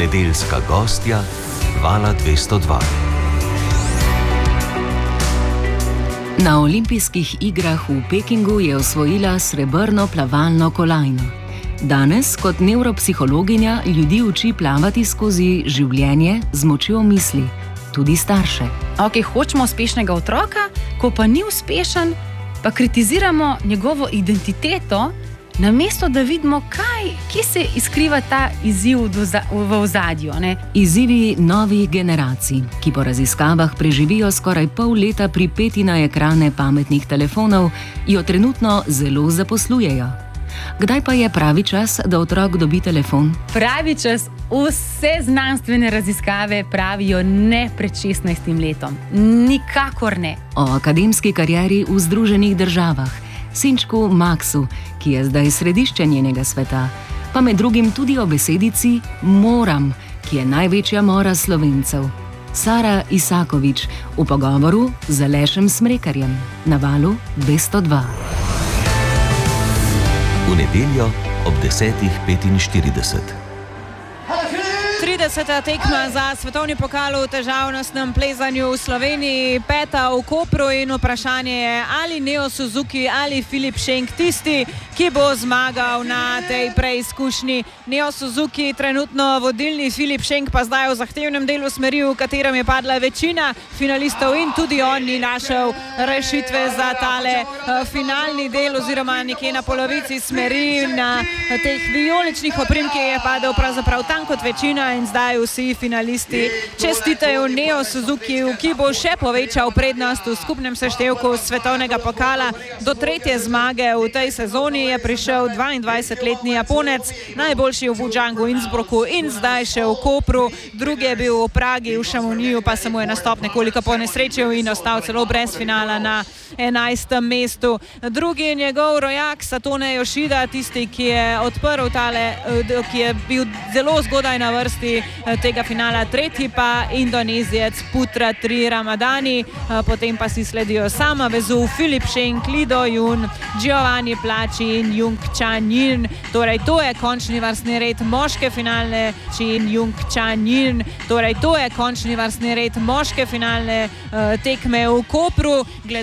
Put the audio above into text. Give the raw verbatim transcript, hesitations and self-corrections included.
Nedeljska gostja Vala dvesto dva. Na olimpijskih igrah v Pekingu je osvojila srebrno plavalno kolajno. Danes kot nevropsihologinja ljudi uči plavati skozi življenje z močjo misli, tudi starše. Ok, hočemo uspešnega otroka, ko pa ni uspešen, pa kritiziramo njegovo identiteto, namesto da vidimo, kaj, kje se izkriva ta izziv v ozadju. Ne? Izzivi novih generacij, ki po raziskavah preživijo skoraj pol leta pripeti na ekrane pametnih telefonov, jo trenutno zelo zaposlujejo. Kdaj pa je pravi čas, da otrok dobi telefon? Pravi čas, vse znanstvene raziskave pravijo ne pred šestnajstim letom. Nikakor ne. O akademski karieri v Združenih državah, sinčku Maksu, ki je zdaj središče njenega sveta, pa med drugim tudi o besedici moram, ki je največja mora Slovencev. Sara Isakovič v pogovoru z Alešem Smrekarjem na Valu dvesto dva. V nedeljo ob desetih petinštirideset. trideseta tekma za svetovni pokal v težavnostnem plezanju v Sloveniji, peta v Kopru in vprašanje je, ali Neo Suzuki ali Filip Šenk tisti, ki bo zmagal na tej preizkušnji. Neo Suzuki trenutno vodilni, Filip Šenk pa zdaj v zahtevnem delu smeri, v katerem je padla večina finalistov in tudi on ni našel rešitve za tale uh, finalni del oziroma nekje na polovici smeri. Na teh vijoličnih oprimkih je padel pravzaprav tam kot večina in zdaj vsi finalisti čestitajo Neo Suzuki, ki bo še povečal prednost v skupnem seštevku svetovnega pokala. Do tretje zmage v tej sezoni je prišel dvaindvajsetletni Japonec, najboljši v Wujangu, Innsbrucku in zdaj še v Kopru. Drugi je bil v Pragi, v Šamoniju, pa se mu je nastop nekoliko ponesrečil in ostal celo brez finala na enajstem mestu. Drugi je njegov rojak Satone Yoshida, tisti, ki je odprl tale, ki je bil zelo zgodaj na vrsti tega finala, tretji pa Indonezijec Putra Tri Ramadani, potem pa si sledijo Sama Vezu, Filip Šenk, Lido Jun, Giovanni Plači in Jung Chan Yin. Torej to je končni vrstni red moške finalne in Jung Chan Yin. Torej to je končni vrstni red moške finalne uh, tekme v Kopru.